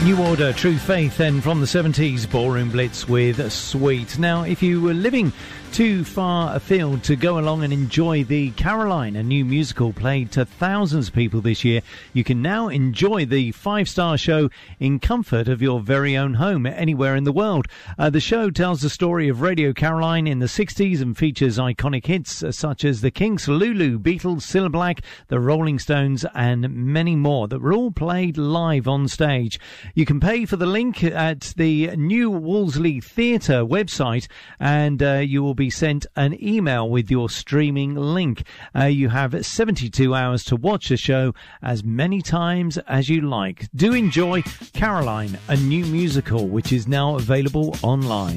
New Order, True Faith, and from the 70s, Ballroom Blitz with Sweet. Now, if you were living too far afield to go along and enjoy the Caroline, a new musical played to thousands of people this year, you can now enjoy the 5-star show in comfort of your very own home anywhere in the world. The show tells the story of Radio Caroline in the 60s and features iconic hits such as the Kinks, Lulu, Beatles, Cilla Black, the Rolling Stones, and many more that were all played live on stage. You can pay for the link at the New Wolseley Theatre website, and you will be sent an email with your streaming link. You have 72 hours to watch the show as many times as you like. Do enjoy Caroline, a new musical which is now available online.